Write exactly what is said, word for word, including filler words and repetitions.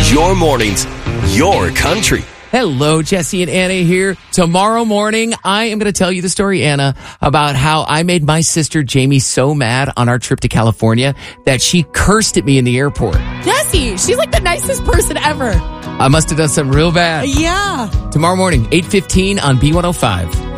Your mornings, your country. Hello, Jesse and Anna here. Tomorrow morning, I am going to tell you the story, Anna, about how I made my sister Jamie so mad on our trip to California that she cursed at me in the airport. Jesse, she's like the nicest person ever. I must have done something real bad. Yeah. Tomorrow morning, eight fifteen on B one oh five.